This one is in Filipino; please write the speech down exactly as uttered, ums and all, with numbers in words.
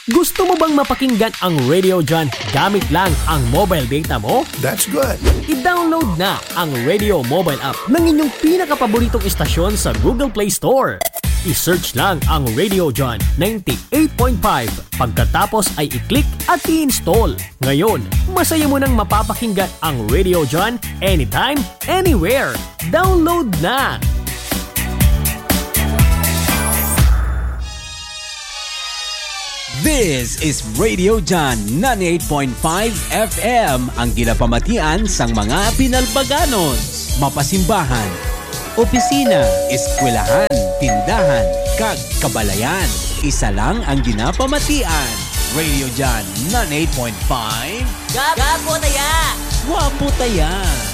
Gusto mo bang mapakinggan ang Radio John gamit lang ang mobile data mo? That's good. I-download na ang Radio Mobile app ng inyong pinakapaboritong istasyon sa Google Play Store. I-search lang ang Radio John ninety-eight point five. Pagkatapos ay i-click at i-install. Ngayon, masaya mo nang mapapakinggan ang Radio John anytime, anywhere. Download na! This is Radio John ninety-eight point five F M, ang ginapamatian sang mga pinalbaganos, mapasimbahan, opisina, eskwelahan, tindahan, kag kabalayan. Isa lang ang ginapamatian. Radio John ninety-eight point five. Gapo taya! Wapo taya!